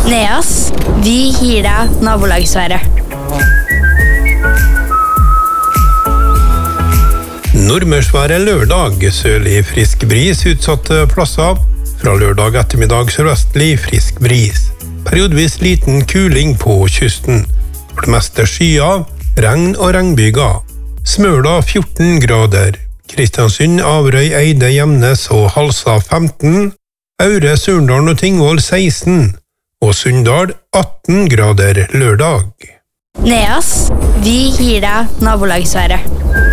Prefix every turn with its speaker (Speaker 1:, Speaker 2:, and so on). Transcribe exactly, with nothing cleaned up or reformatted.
Speaker 1: Neas, vi gir deg nabolagsværet.
Speaker 2: Nordmørsværet lørdag, sørlig frisk bris utsatte plasser. Fra lørdag ettermiddag sørvestlig frisk bris. Periodvis liten kuling på kysten. For det meste skyer, regn og regnbyger. Smøla fjorten grader. Kristiansund, Averøy, Eide, Gjemnes og Halsa femten. Aure, Surndalen og Tingvoll seksten. Og Sunndal atten grader lørdag.
Speaker 1: Neas, vi gir deg nabolagsværet.